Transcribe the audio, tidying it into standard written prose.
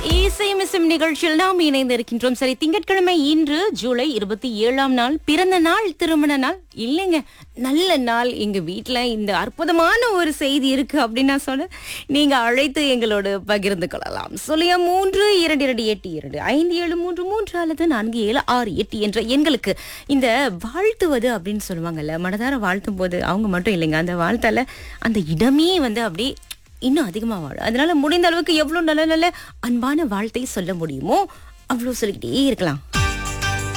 இசைமிசம் நிகழ்ச்சியில் நாம் இணைந்திருக்கின்றோம். சரி, திங்கட்கிழமை இன்று ஜூலை 27ஆம் நாள், பிறந்த நாள், திருமண நாள் இல்லைங்க, நல்ல நாள். எங்க வீட்டுல இந்த அற்புதமான ஒரு செய்தி இருக்கு அப்படின்னு நான் சொன்னேன். நீங்க அழைத்து எங்களோடு பகிர்ந்து கொள்ளலாம். சொல்லியா 3228257333 அல்லது 4768 என்ற எண்களுக்கு இந்த வாழ்த்துவது அப்படின்னு சொல்லுவாங்கல்ல, மனதார வாழ்த்தும் போது அவங்க மட்டும் இல்லைங்க, அந்த வாழ்த்தால அந்த இடமே வந்து அப்படியே இன்னும் அதிகமா வாழும். அதனால முடிந்த அளவுக்கு எவ்வளவு நல்ல நல்ல அன்பான வாழ்த்தை சொல்ல முடியுமோ அவ்வளவு சொல்லிக்கிட்டே இருக்கலாம்.